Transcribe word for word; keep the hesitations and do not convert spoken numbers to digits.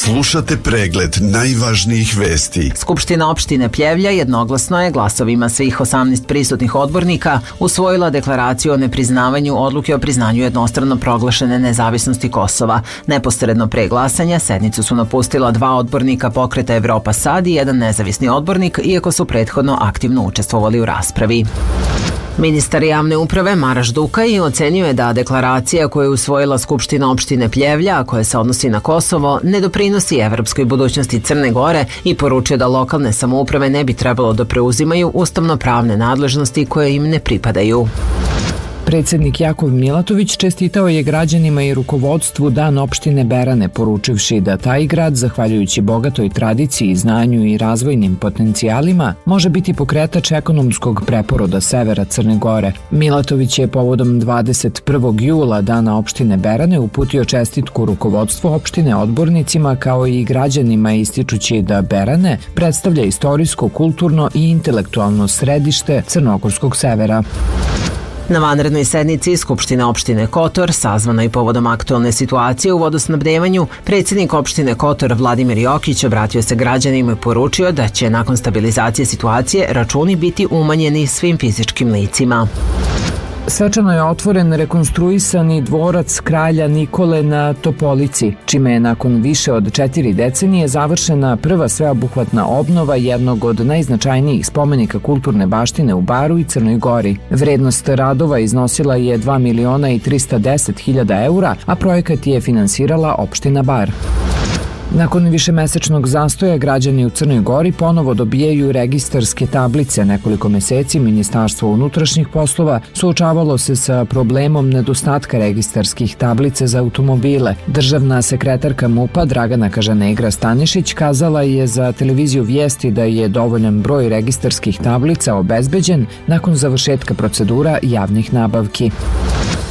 Slušate pregled najvažnijih vesti. Skupština opštine Pljevlja jednoglasno je glasovima svih osamnaest prisutnih odbornika usvojila deklaraciju o nepriznavanju odluke o priznanju jednostrano proglašene nezavisnosti Kosova. Neposredno pre glasanja sednicu su napustila dva odbornika Pokreta Evropa Sad i jedan nezavisni odbornik, iako su prethodno aktivno učestvovali u raspravi. Ministar javne uprave Maraš Dukaj ocenio je da deklaracija koju je usvojila Skupština opštine Pljevlja, a koja se odnosi na Kosovo, ne doprinosi evropskoj budućnosti Crne Gore i poručio da lokalne samouprave ne bi trebalo da preuzimaju ustavno-pravne nadležnosti koje im ne pripadaju. Predsjednik Jakov Milatović čestitao je građanima i rukovodstvu Dan opštine Berane, poručivši da taj grad, zahvaljujući bogatoj tradiciji, znanju i razvojnim potencijalima, može biti pokretač ekonomskog preporoda severa Crne Gore. Milatović je povodom dvadeset prvog jula Dana opštine Berane uputio čestitku rukovodstvu opštine, odbornicima kao i građanima, ističući da Berane predstavlja istorijsko, kulturno i intelektualno središte crnogorskog severa. Na vanrednoj sednici Skupštine opštine Kotor, sazvanoj povodom aktualne situacije u vodosnabdevanju, predsjednik opštine Kotor Vladimir Jokić obratio se građanima i poručio da će nakon stabilizacije situacije računi biti umanjeni svim fizičkim licima. Svečano je otvoren rekonstruisani dvorac kralja Nikole na Topolici, čime je nakon više od četiri decenije završena prva sveobuhvatna obnova jednog od najznačajnijih spomenika kulturne baštine u Baru i Crnoj Gori. Vrednost radova iznosila je dva miliona i trista deset hiljada eura, a projekat je finansirala opština Bar. Nakon višemesečnog zastoja građani u Crnoj Gori ponovo dobijaju registarske tablice. Nekoliko meseci Ministarstvo unutrašnjih poslova suočavalo se sa problemom nedostatka registarskih tablice za automobile. Državna sekretarka MUP-a Dragana Kažanegra Stanišić kazala je za televiziju Vijesti da je dovoljan broj registarskih tablica obezbeđen nakon završetka procedura javnih nabavki.